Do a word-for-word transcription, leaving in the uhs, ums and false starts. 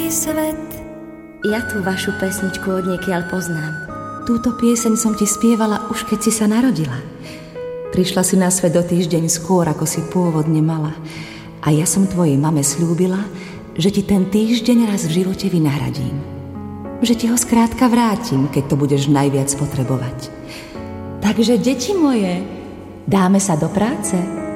svet. Ja tú vašu pesničku odniekiaľ poznám. Túto pieseň som ti spievala už keď si sa narodila. Prišla si na svet o týždeň skôr, ako si pôvodne mala. A ja som tvojej mame sľúbila, že ti ten týždeň raz v živote vynahradím. Že ti ho skrátka vrátim, keď to budeš najviac potrebovať. Takže, deti moje, dáme sa do práce?